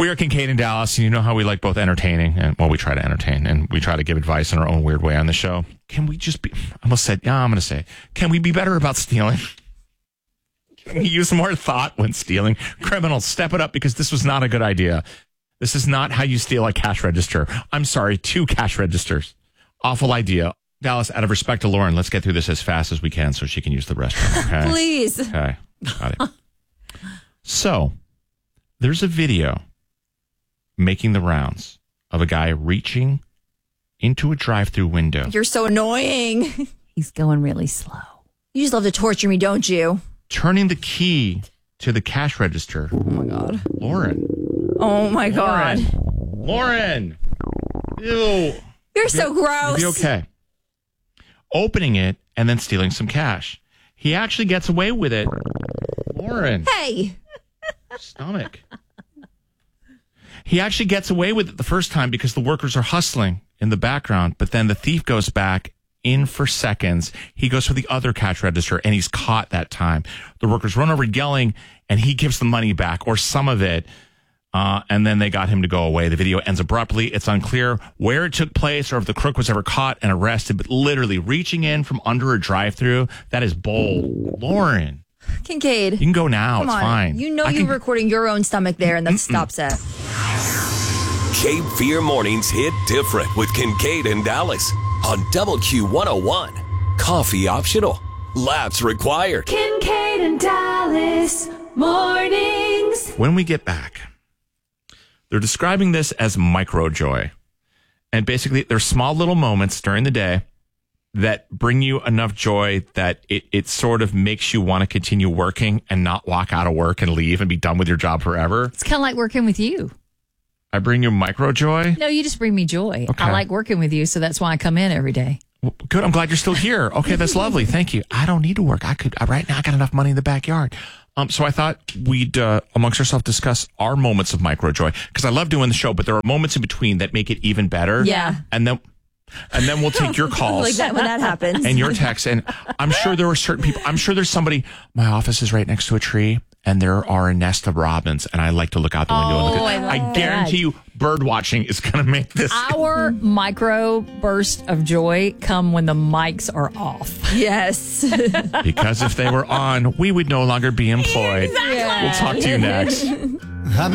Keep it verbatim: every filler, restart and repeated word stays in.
We are Kincaid in Dallas, and you know how we like both entertaining, and well, we try to entertain, and we try to give advice in our own weird way on the show. Can we just be, I almost said, yeah, I'm going to say, can we be better about stealing? Can we use more thought when stealing? Criminals, step it up, because this was not a good idea. This is not how you steal a cash register. I'm sorry, two cash registers. Awful idea. Dallas, out of respect to Lauren, let's get through this as fast as we can so she can use the restroom, okay? Please. Okay, got it. So, there's a video making the rounds of a guy reaching into a drive-through window. You're so annoying. He's going really slow. You just love to torture me, don't you? Turning the key to the cash register. Oh, my God. Lauren. Oh, my God. Lauren. Ew. You're so gross. Be okay. Opening it and then stealing some cash. He actually gets away with it. Lauren. Hey. Stomach. He actually gets away with it the first time because the workers are hustling in the background, but then the thief goes back in for seconds. He goes for the other cash register, and he's caught that time. The workers run over yelling, and he gives the money back, or some of it, uh, and then they got him to go away. The video ends abruptly. It's unclear where it took place or if the crook was ever caught and arrested, but literally reaching in from under a drive-through, that is bold. Lauren. Kincaid. You can go now. Come it's on. fine. You know I you're can... recording your own stomach there, and that Mm-mm. stops it. Cape Fear Mornings hit different with Kincaid and Dallas on Double Q one oh one. Coffee optional. Laughs required. Kincaid and Dallas mornings. When we get back, they're describing this as micro joy. And basically, they're small little moments during the day that bring you enough joy that it, it sort of makes you want to continue working and not walk out of work and leave and be done with your job forever. It's kind of like working with you. I bring you micro joy? No, you just bring me joy. Okay. I like working with you, so that's why I come in every day. Well, good. I'm glad you're still here. Okay, that's lovely. Thank you. I don't need to work. I could, uh, right now, I got enough money in the backyard. Um, so I thought we'd, uh, amongst ourselves, discuss our moments of micro joy, because I love doing the show, but there are moments in between that make it even better. Yeah. And then, and then we'll take your calls. Like that when that happens. And your texts. And I'm sure there were certain people. I'm sure there's somebody. My office is right next to a tree, and there are a nest of robins, and I like to look out the window Oh, and look I at. like I guarantee you, bird watching is going to make this. Our micro burst of joy come when the mics are off. Yes. Because if they were on, we would no longer be employed. Exactly. We'll talk to you next.